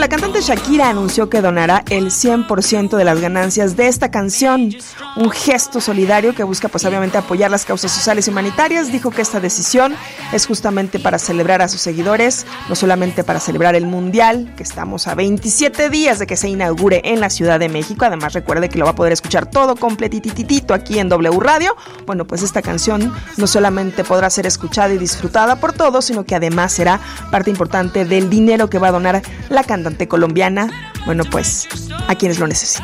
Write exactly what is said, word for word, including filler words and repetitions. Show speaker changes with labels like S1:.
S1: la cantante Shakira anunció que donará el cien por ciento de las ganancias de esta canción, un gesto solidario que busca pues obviamente apoyar las causas sociales y humanitarias. Dijo que esta decisión es justamente para celebrar a sus seguidores, no solamente para celebrar el Mundial, que estamos a veintisiete días de que se inaugure en la Ciudad de México. Además, recuerde que lo va a poder escuchar todo completititito aquí en W Radio. Bueno, pues esta canción no solamente podrá ser escuchada y disfrutada por todos, sino que además será parte importante del dinero que va a donar la cantante colombiana, bueno, pues a quienes lo necesitan.